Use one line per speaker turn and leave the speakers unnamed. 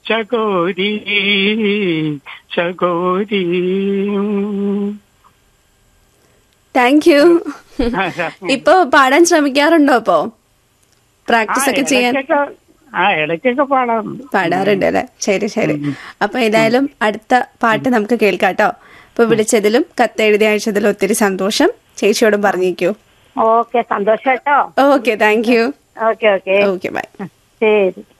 ചകോരി ചകോരി.
Thank you. ഇപ്പൊ പാടാൻ ശ്രമിക്കാറുണ്ടോ? അപ്പോ പ്രാക്ടീസ് ഒക്കെ ചെയ്യാൻ
ഇടയ്ക്കൊക്കെ
പാടാറുണ്ട് അല്ലെ? ശരി ശരി. അപ്പൊ ഏതായാലും അടുത്ത പാട്ട് നമുക്ക് കേൾക്കാട്ടോ. ഇപ്പൊ വിളിച്ചതിലും കത്തെഴുതി അയച്ചതിലും ഒത്തിരി സന്തോഷം. ചേച്ചിയോടും പറഞ്ഞേക്കൂ.
ഓക്കെ, സന്തോഷം കേട്ടോ.
Okay, thank you.
Okay okay
okay, by.
ശരി.